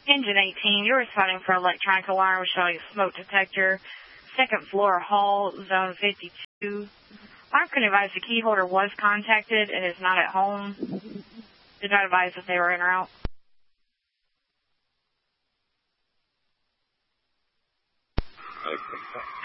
Engine 18, you're responding for electronic alarm showing smoke detector, second floor hall, zone 52. Alarm can advise the key holder was contacted and is not at home. Did not advise if they were in or out. Okay.